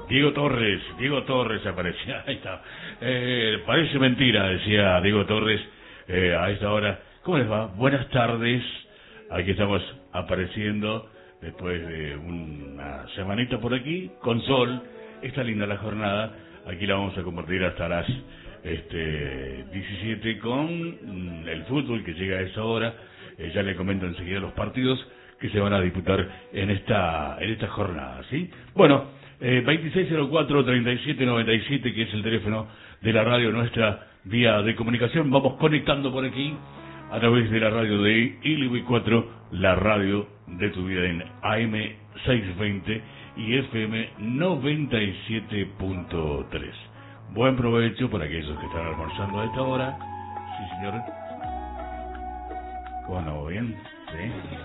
Diego Torres aparecía, ahí está. Parece mentira, decía Diego Torres a esta hora. ¿Cómo les va? Buenas tardes. Aquí estamos apareciendo después de una semanita por aquí, con sol. Está linda la jornada. Aquí la vamos a compartir hasta las 17 con el fútbol que llega a esa hora. Ya le comento enseguida los partidos que se van a disputar en esta jornada, ¿sí? Bueno, 2604-3797, que es el teléfono de la radio, nuestra vía de comunicación. Vamos conectando por aquí a través de la radio de Ilui 4, la radio de tu vida en AM 620 y FM 97.3. Buen provecho para aquellos que están almorzando a esta hora. Sí, señor. Bueno, bien, sí.